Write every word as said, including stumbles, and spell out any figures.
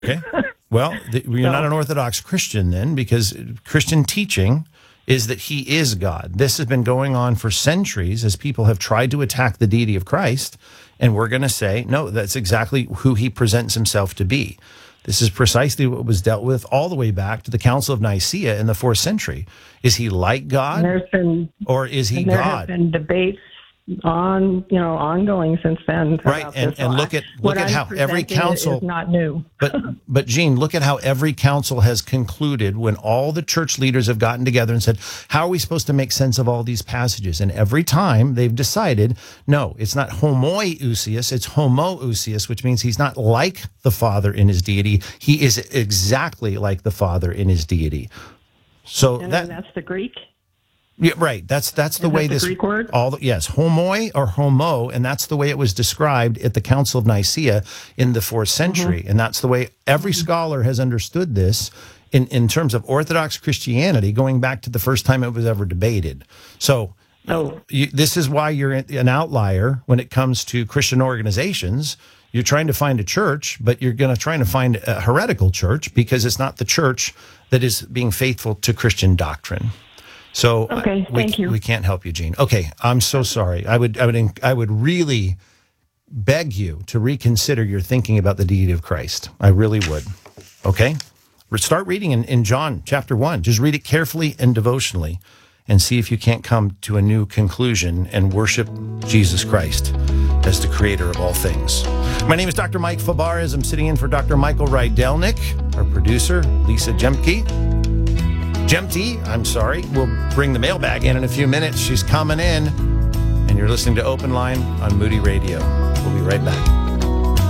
Okay. Well, the, you're So- not an Orthodox Christian then, because Christian teaching is that he is God. This has been going on for centuries as people have tried to attack the deity of Christ. And we're going to say, no, that's exactly who he presents himself to be. This is precisely what was dealt with all the way back to the Council of Nicaea in the fourth century. Is he like And God, there's been or is he and there God? have been debates on, you know, ongoing since then. Right, about and- this and law. look at- What look at I'm how every presenting council- is not new. But, but Gene, look at how every council has concluded when all the church leaders have gotten together and said, how are we supposed to make sense of all these passages? And every time they've decided, no, it's not homoousios, it's homoousios, which means he's not like the Father in his deity. He is exactly like the Father in his deity. So And that, then that's the Greek. yeah, right. That's that's the Is way that the this Greek word? all the, yes, homoi or homo, and that's the way it was described at the Council of Nicaea in the fourth century, Mm-hmm. and that's the way every scholar has understood this in in terms of Orthodox Christianity, going back to the first time it was ever debated. So. Oh. You, this is why you're an outlier when it comes to Christian organizations. You're trying to find a church, but you're going to try to find a heretical church because it's not the church that is being faithful to Christian doctrine. So Okay, we, thank you. we can't help you, Gene. Okay, I'm so sorry. I would, I would, I would really beg you to reconsider your thinking about the deity of Christ. I really would. Okay, start reading in, in John chapter one. Just read it carefully and devotionally, and see if you can't come to a new conclusion and worship Jesus Christ as the creator of all things. My name is Doctor Mike Fabarez. I'm sitting in for Doctor Michael Rydelnik, our producer, Lisa Jemke. Jemty, I'm sorry. We'll bring the mailbag in in a few minutes. She's coming in, and you're listening to Open Line on Moody Radio. We'll be right back.